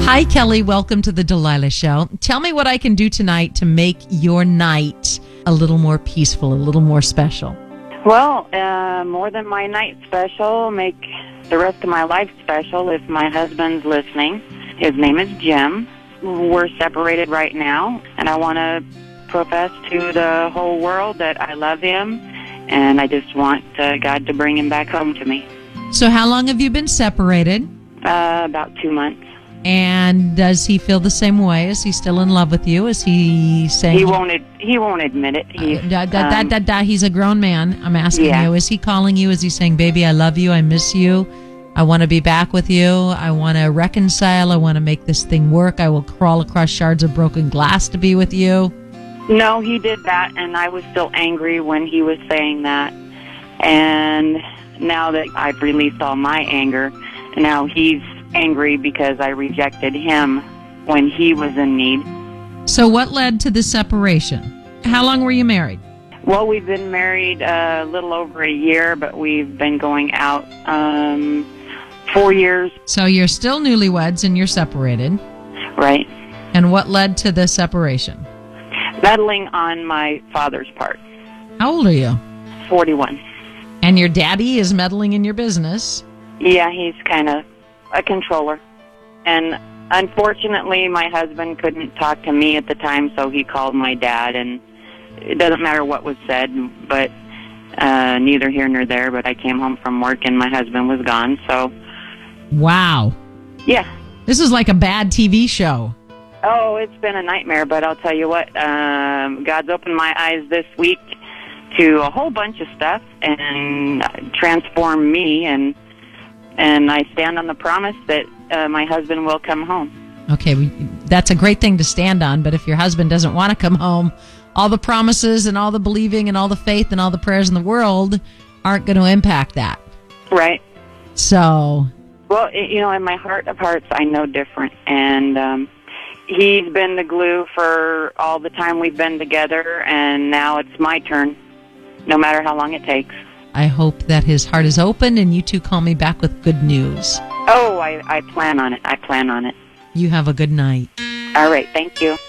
Hi, Kelly. Welcome to the Delilah Show. Tell me what I can do tonight to make your night a little more peaceful, a little more special. Well, more than my night special, make the rest of my life special if my husband's listening. His name is Jim. We're separated right now, and I want to profess to the whole world that I love him, and I just want God to bring him back home to me. So how long have you been separated? About 2 months. And does he feel the same way? Is he still in love with you? Is he saying... He won't admit it. He's a grown man. I'm asking Yeah. you. Is he calling you? Is he saying, baby, I love you. I miss you. I want to be back with you. I want to reconcile. I want to make this thing work. I will crawl across shards of broken glass to be with you. No, he did that, and I was still angry when he was saying that. And now that I've released all my anger, now he's angry because I rejected him when he was in need. So what led to the separation? How long were you married? Well, we've been married a little over a year, but we've been going out 4 years. So you're still newlyweds and you're separated. Right. And what led to the separation? Meddling on my father's part. How old are you? 41. And your daddy is meddling in your business. Yeah, he's kind of a controller. And unfortunately, my husband couldn't talk to me at the time, so he called my dad, and it doesn't matter what was said, but neither here nor there, but I came home from work and my husband was gone, so... Wow. Yeah. This is like a bad TV show. Oh, it's been a nightmare, but I'll tell you what, God's opened my eyes this week to a whole bunch of stuff and transformed me, and I stand on the promise that my husband will come home. Okay, that's a great thing to stand on, but if your husband doesn't want to come home, all the promises and all the believing and all the faith and all the prayers in the world aren't going to impact that. Right. So... Well, in my heart of hearts, I know different, and he's been the glue for all the time we've been together, and now it's my turn, no matter how long it takes. I hope that his heart is open and you two call me back with good news. Oh, I plan on it. I plan on it. You have a good night. All right. Thank you.